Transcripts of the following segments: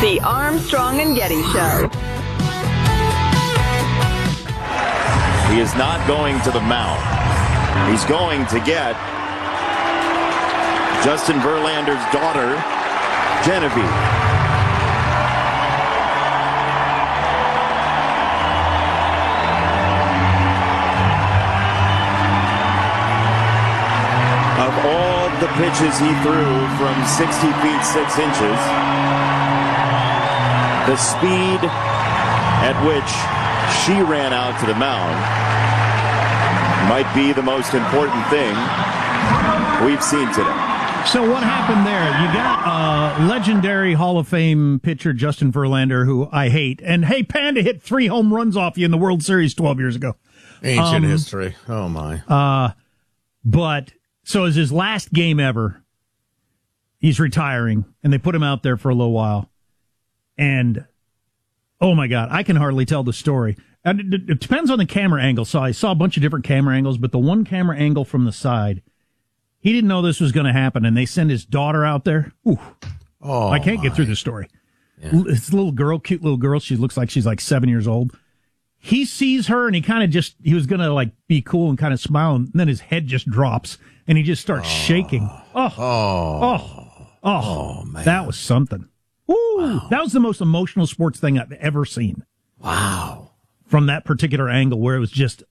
The Armstrong and Getty Show. He is not going to the mound. He's going to get Justin Verlander's daughter, Genevieve. Of all the pitches he threw from 60 feet 6 inches, the speed at which she ran out to the mound might be the most important thing we've seen today. So what happened there? You got legendary Hall of Fame pitcher Justin Verlander, who I hate. And, hey, Panda hit 3 home runs off you in the World Series 12 years ago. Ancient history. Oh, my. But, so it's his last game ever. He's retiring, and they put him out there for a little while. And, oh, my God, I can hardly tell the story. And it depends on the camera angle. So I saw a bunch of different camera angles, but the one camera angle from the side, he didn't know this was going to happen, and they send his daughter out there. Ooh. Oh, I can't get through the story. Yeah. It's a little girl, cute little girl. She looks like she's like 7 years old. He sees her, and he was going to like be cool and kind of smile, and then his head just drops, and he just starts shaking. Oh, man. That was something. Ooh, wow. That was the most emotional sports thing I've ever seen. Wow. From that particular angle where it was just,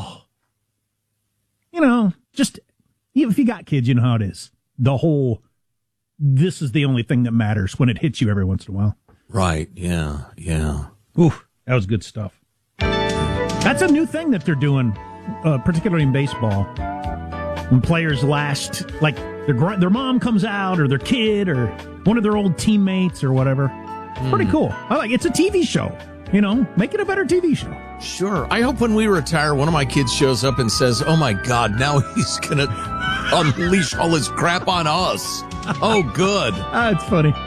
just, if you got kids, you know how it is. The whole, this is the only thing that matters when it hits you every once in a while. Right, yeah. Ooh, that was good stuff. That's a new thing that they're doing, particularly in baseball. When players like their mom comes out, or their kid, or one of their old teammates, or whatever. It's pretty cool. It's a TV show. Make it a better TV show. Sure. I hope when we retire, one of my kids shows up and says, oh, my God, now he's going to unleash all his crap on us. Oh, good. It's funny.